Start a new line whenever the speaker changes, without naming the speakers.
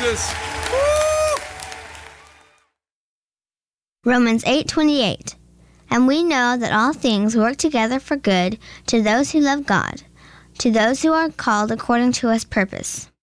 Jesus. Woo!
Romans 8:28. And we know that all things work together for good to those who love God, to those who are called according to his purpose.